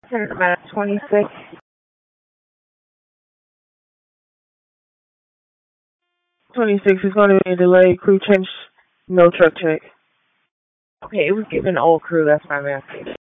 Mass 26. 26 is going to be a delay. Crew change. No truck check. Okay, it was given all crew. That's why I'm asking.